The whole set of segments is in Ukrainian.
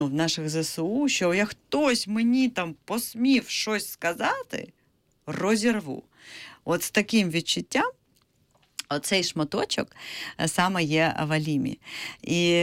в наших ЗСУ, що як хтось мені там посмів щось сказати, розірву. От з таким відчуттям оцей шматочок саме є в Алімі. І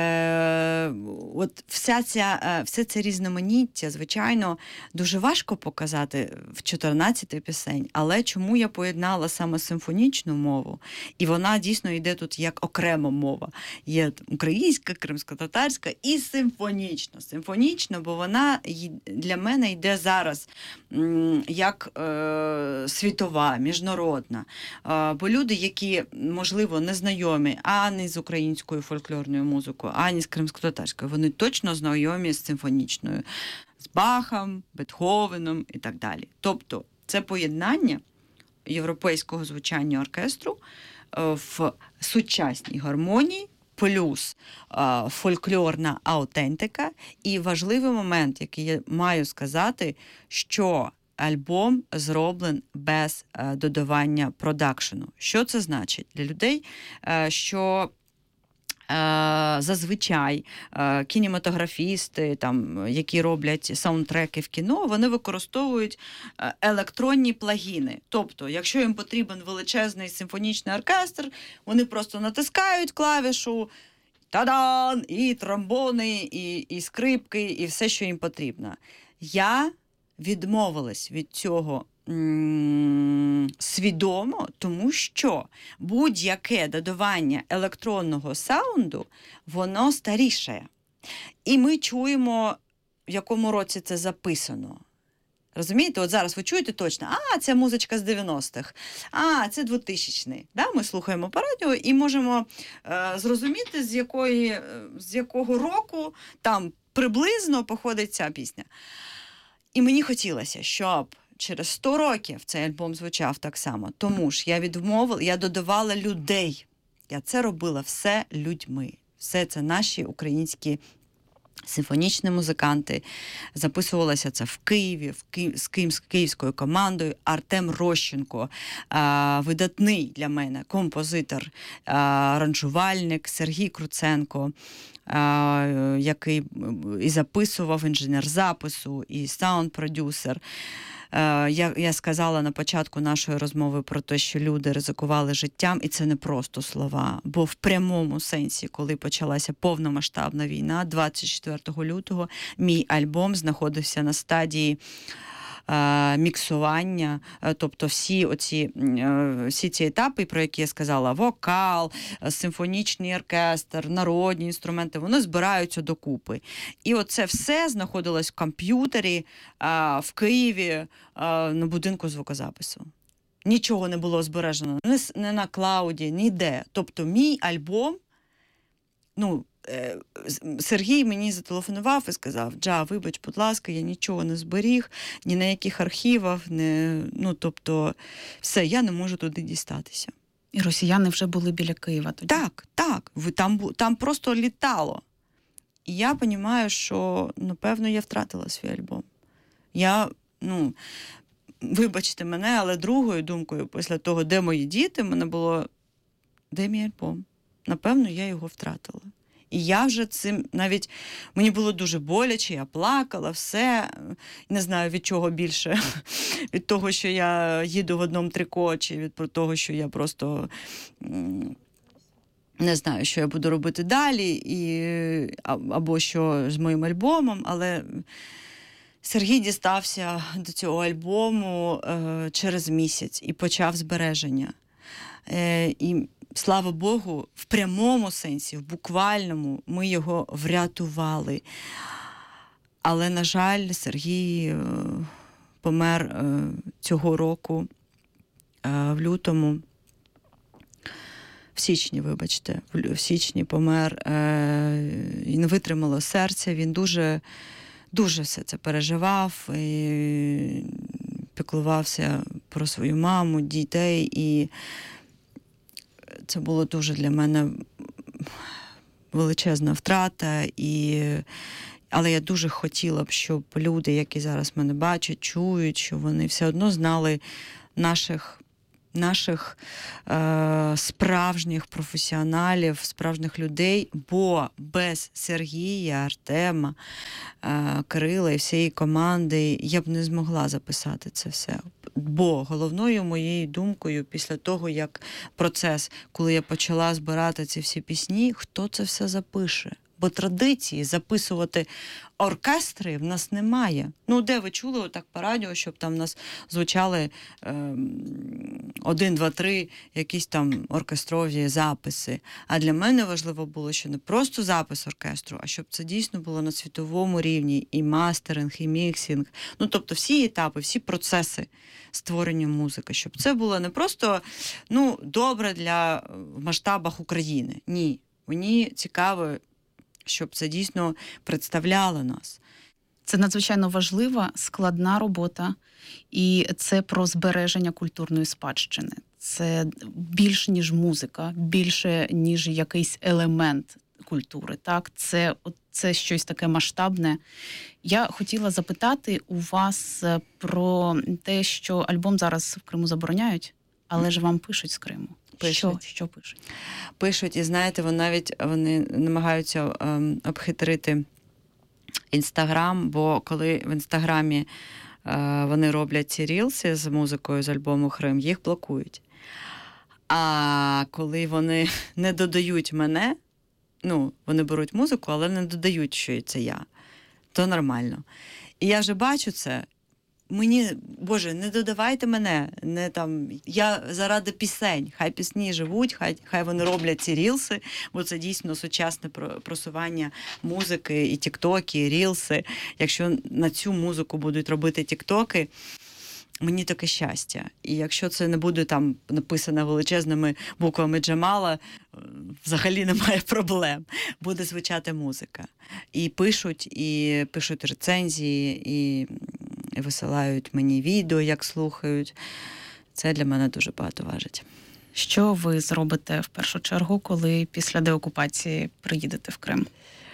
от все це різноманіття, звичайно, дуже важко показати в 14 пісень, але чому я поєднала саме симфонічну мову, і вона дійсно йде тут як окрема мова. Є українська, кримськотатарська і симфонічна. Симфонічна, бо вона для мене йде зараз як світова, міжнародна. Бо люди, які, можливо, не знайомі ані з українською фольклорною музикою, ані з кримськотатарською, вони точно знайомі з симфонічною, з Бахом, Бетховеном і так далі. Тобто це поєднання європейського звучання оркестру в сучасній гармонії, плюс фольклорна аутентика. І важливий момент, який я маю сказати, що альбом зроблений без додавання продакшену. Що це значить? Для людей, що зазвичай кінематографісти, там, які роблять саундтреки в кіно, вони використовують електронні плагіни. Тобто, якщо їм потрібен величезний симфонічний оркестр, вони просто натискають клавішу, та-дан! І тромбони, і скрипки, і все, що їм потрібно. Я відмовилась від цього свідомо, тому що будь-яке додавання електронного саунду, воно старішає. І ми чуємо, в якому році це записано. Розумієте? От зараз ви чуєте точно, це музичка з 90-х, це 2000-й. Да? Ми слухаємо по радіо і можемо зрозуміти, з якого року там приблизно походить ця пісня. І мені хотілося, щоб через 100 років цей альбом звучав так само. Тому ж я додавала людей. Я це робила все людьми. Все це наші українські симфонічні музиканти. Записувалося це в Києві, з київською командою. Артем Рощенко, видатний для мене композитор, аранжувальник, Сергій Круценко, який і записував, інженер запису, і саунд-продюсер. Я сказала на початку нашої розмови про те, що люди ризикували життям, і це не просто слова, бо в прямому сенсі, коли почалася повномасштабна війна, 24 лютого мій альбом знаходився на стадії міксування, тобто всі ці етапи, про які я сказала, вокал, симфонічний оркестр, народні інструменти, вони збираються докупи. І оце все знаходилось в комп'ютері в Києві на будинку звукозапису. Нічого не було збережено, не на клауді, ніде. Тобто мій альбом, Сергій мені зателефонував і сказав: Джа, вибач, будь ласка, я нічого не зберіг, ні на яких архівах, тобто все, я не можу туди дістатися. І росіяни вже були біля Києва тоді? Так, там просто літало. І я розумію, що, напевно, я втратила свій альбом. Вибачте мене, але другою думкою після того, де мої діти, в мене було: де мій альбом? Напевно, я його втратила. І я вже цим, навіть мені було дуже боляче, я плакала, все, не знаю від чого більше, від того, що я їду в одному трико, чи від того, що я просто не знаю, що я буду робити далі, або що з моїм альбомом, але Сергій дістався до цього альбому через місяць і почав збереження. І слава Богу, в прямому сенсі, в буквальному, ми його врятували. Але, на жаль, Сергій помер цього року, в лютому, в січні помер. І не витримало серця, він дуже все це переживав, і піклувався про свою маму, дітей, і це було дуже для мене величезна втрата, але я дуже хотіла б, щоб люди, які зараз мене бачать, чують, що вони все одно знали наших наших справжніх професіоналів, справжніх людей, бо без Сергія, Артема, Кирила і всієї команди я б не змогла записати це все. Бо головною моєю думкою після того, як процес, коли я почала збирати ці всі пісні, хто це все запише? Бо традиції записувати оркестри в нас немає. Ну, де ви чули отак по радіо, щоб там в нас звучали 1, 2, 3 якісь там оркестрові записи. А для мене важливо було, що не просто запис оркестру, а щоб це дійсно було на світовому рівні. І мастеринг, і міксинг. Ну, тобто всі етапи, всі процеси створення музики. Щоб це було не просто, ну, добре для в масштабах України. Ні. Мені цікаво, щоб це дійсно представляло нас. Це надзвичайно важлива, складна робота, і це про збереження культурної спадщини. Це більш ніж музика, більше ніж якийсь елемент культури. Так? Це щось таке масштабне. Я хотіла запитати у вас про те, що альбом зараз в Криму забороняють, але ж вам пишуть з Криму. Пишуть. Що пишуть? Пишуть, і знаєте, вони намагаються обхитрити Інстаграм, бо коли в Інстаграмі вони роблять ці рілси з музикою з альбому «Крим», їх блокують. А коли вони не додають мене, ну, вони беруть музику, але не додають, що це я, то нормально. І я вже бачу це. Мені, Боже, не додавайте мене, не там, я заради пісень, хай пісні живуть, хай вони роблять ці рілси, бо це дійсно сучасне просування музики, і тіктоки, і рілси. Якщо на цю музику будуть робити тіктоки, мені таке щастя. І якщо це не буде там написано величезними буквами Джамала, взагалі немає проблем. Буде звучати музика. І пишуть рецензії, і висилають мені відео, як слухають. Це для мене дуже багато важить. Що ви зробите в першу чергу, коли після деокупації приїдете в Крим?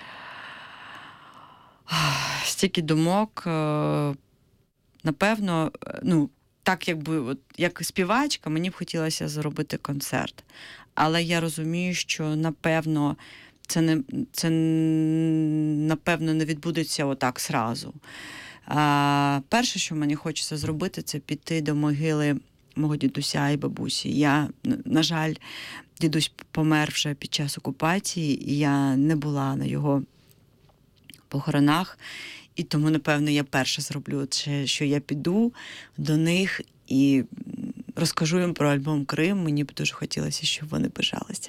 Стільки думок. Напевно, ну, так якби, як співачка, мені б хотілося зробити концерт. Але я розумію, що, напевно, це напевно, не відбудеться отак зразу. Перше, що мені хочеться зробити, це піти до могили мого дідуся і бабусі. На жаль, дідусь помер вже під час окупації, і я не була на його похоронах. І тому, напевно, я перше зроблю це, що я піду до них і розкажу їм про альбом «Крим». Мені б дуже хотілося, щоб вони пишалися.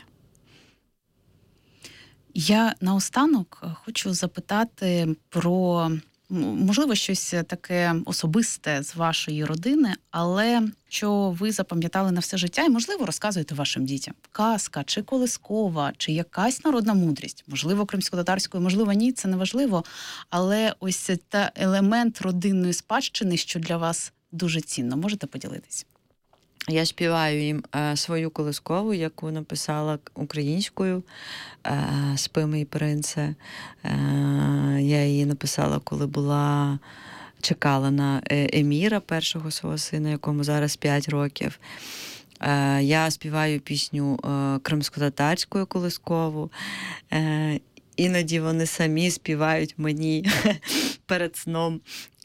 Я наостанок хочу запитати про, можливо, щось таке особисте з вашої родини, але що ви запам'ятали на все життя і, можливо, розказуєте вашим дітям. Казка, чи колискова, чи якась народна мудрість. Можливо, кримськотатарською, можливо, ні, це не важливо. Але ось та елемент родинної спадщини, що для вас дуже цінно. Можете поділитись? Я співаю їм свою колискову, яку написала українською «Спи, мій принце». Я її написала, коли чекала на Еміра, першого свого сина, якому зараз 5 років. Я співаю пісню кримськотатарською колискову. Іноді вони самі співають мені перед сном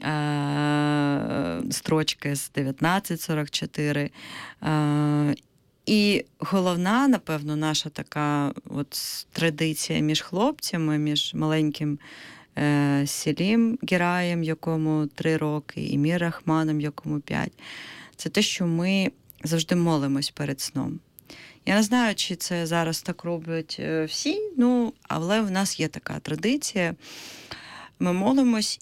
строчки з 1944. І головна, напевно, наша така от традиція між хлопцями, між маленьким Селім Гераєм, якому 3 роки, і Мір Рахманом, якому 5. Це те, що ми завжди молимось перед сном. Я не знаю, чи це зараз так роблять всі, але в нас є така традиція. Ми молимось,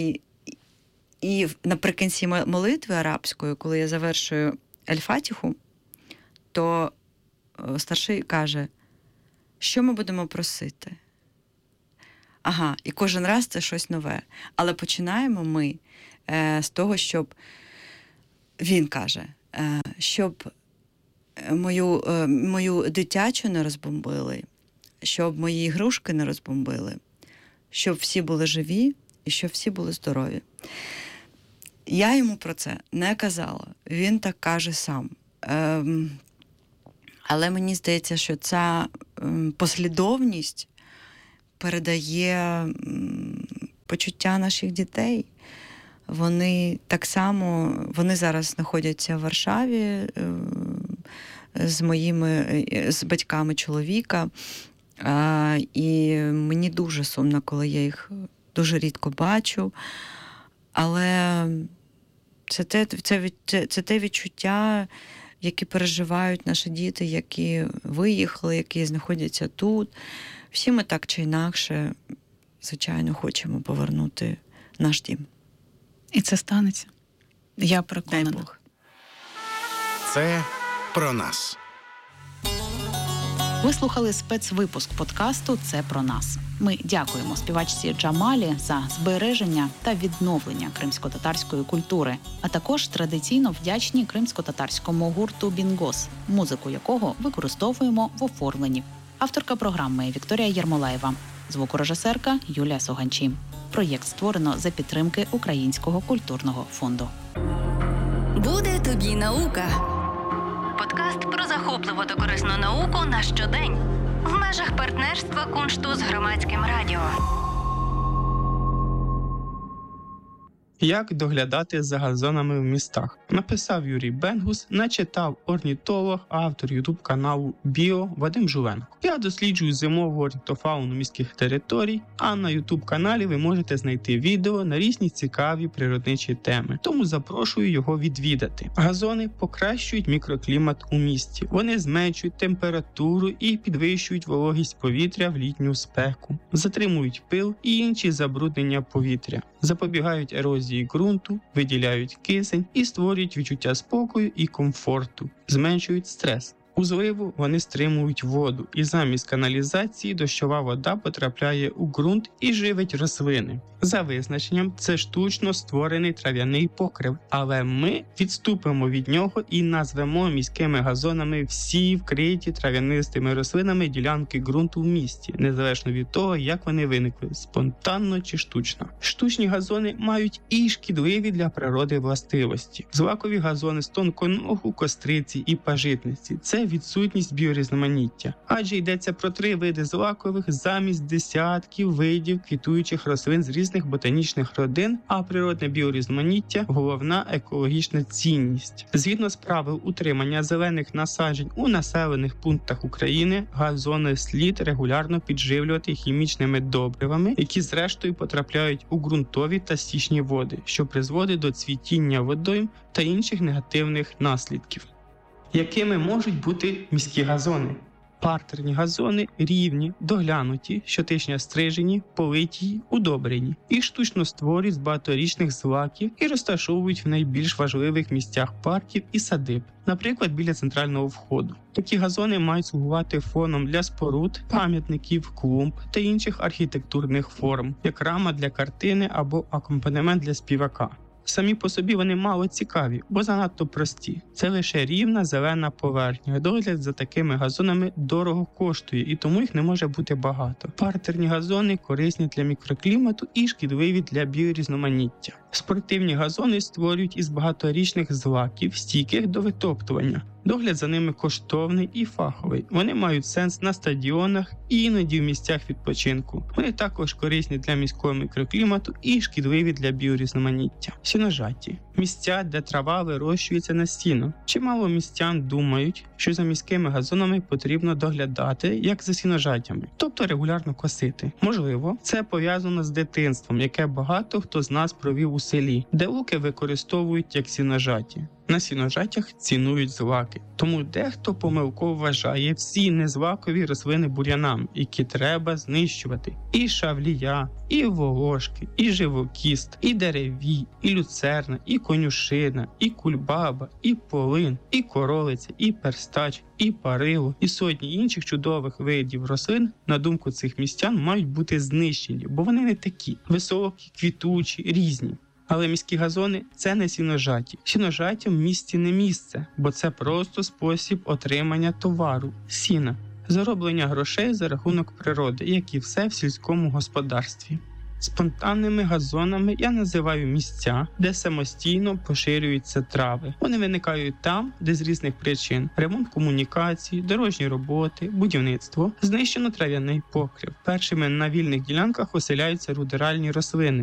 і наприкінці молитви арабської, коли я завершую Ель-Фатіху, то старший каже, що ми будемо просити. І кожен раз це щось нове. Але починаємо ми з того, щоб, він каже, щоб мою дитячу не розбомбили, щоб мої ігрушки не розбомбили, щоб всі були живі і щоб всі були здорові. Я йому про це не казала. Він так каже сам. Але мені здається, що ця послідовність передає почуття наших дітей. Вони зараз знаходяться в Варшаві з батьками чоловіка. І мені дуже сумно, коли я їх дуже рідко бачу. Але це те відчуття, які переживають наші діти, які виїхали, які знаходяться тут. Всі ми так чи інакше, звичайно, хочемо повернути наш дім. І це станеться. Я переконана. Дай Бог. Це про нас. Ви слухали спецвипуск подкасту «Це про нас». Ми дякуємо співачці Джамалі за збереження та відновлення кримсько-татарської культури, а також традиційно вдячні кримсько-татарському гурту «Бінгос», музику якого використовуємо в оформленні. Авторка програми Вікторія Єрмолаєва, звукорежисерка Юлія Соганчі. Проєкт створено за підтримки Українського культурного фонду. Буде тобі наука. Подкаст про захопливу та корисну науку на щодень. В межах партнерства Куншту з Громадським радіо. Як доглядати за газонами в містах? Написав Юрій Бенгус, начитав орнітолог, автор ютуб-каналу Біо Вадим Жувенко. Я досліджую зимову орнітофауну міських територій, а на ютуб-каналі ви можете знайти відео на різні цікаві природничі теми. Тому запрошую його відвідати. Газони покращують мікроклімат у місті. Вони зменшують температуру і підвищують вологість повітря в літню спеку, затримують пил і інші забруднення повітря, запобігають ерозії ґрунту, виділяють кисень і створюють відчуття спокою і комфорту, зменшують стрес. У зливу вони стримують воду, і замість каналізації дощова вода потрапляє у ґрунт і живить рослини. За визначенням, це штучно створений трав'яний покрив, але ми відступимо від нього і назвемо міськими газонами всі вкриті трав'янистими рослинами ділянки ґрунту в місті, незалежно від того, як вони виникли – спонтанно чи штучно. Штучні газони мають і шкідливі для природи властивості. Злакові газони з тонконогу, костриці і пажитниці – це відсутність біорізноманіття, адже йдеться про 3 види злакових замість десятків видів квітуючих рослин з різних ботанічних родин, а природне біорізноманіття – головна екологічна цінність. Згідно з правил утримання зелених насаджень у населених пунктах України, газони слід регулярно підживлювати хімічними добривами, які зрештою потрапляють у ґрунтові та стічні води, що призводить до цвітіння водойм та інших негативних наслідків. Якими можуть бути міські газони? Партерні газони рівні, доглянуті, щотижня стрижені, политі, удобрені і штучно створюють з багаторічних злаків і розташовують в найбільш важливих місцях парків і садиб, наприклад, біля центрального входу. Такі газони мають слугувати фоном для споруд, пам'ятників, клумб та інших архітектурних форм, як рама для картини або акомпанемент для співака. Самі по собі вони мало цікаві, бо занадто прості. Це лише рівна зелена поверхня. Догляд за такими газонами дорого коштує, і тому їх не може бути багато. Партерні газони корисні для мікроклімату і шкідливі для біорізноманіття. Спортивні газони створюють із багаторічних злаків, стійких до витоптування. Догляд за ними коштовний і фаховий. Вони мають сенс на стадіонах і іноді в місцях відпочинку. Вони також корисні для міського мікроклімату і шкідливі для біорізноманіття. Сіножаті – місця, де трава вирощується на сіно. Чимало містян думають, що за міськими газонами потрібно доглядати, як за сіножатями, тобто регулярно косити. Можливо, це пов'язано з дитинством, яке багато хто з нас провів у селі, де луки використовують як сіножаті. На сіножатях цінують злаки. Тому дехто помилково вважає всі незлакові рослини бур'янами, які треба знищувати. І шавлія, і волошки, і живокіст, і деревій, і люцерна, і конюшина, і кульбаба, і полин, і королиця, і перстач, і парило, і сотні інших чудових видів рослин, на думку цих містян, мають бути знищені, бо вони не такі – високі, квітучі, різні. Але міські газони – це не сіножаті. Сіножаттям в місті не місце, бо це просто спосіб отримання товару – сіна, зароблення грошей за рахунок природи, як і все в сільському господарстві. Спонтанними газонами я називаю місця, де самостійно поширюються трави. Вони виникають там, де з різних причин: ремонт комунікацій, дорожні роботи, будівництво, знищено трав'яний покрив. Першими на вільних ділянках оселяються рудеральні рослини.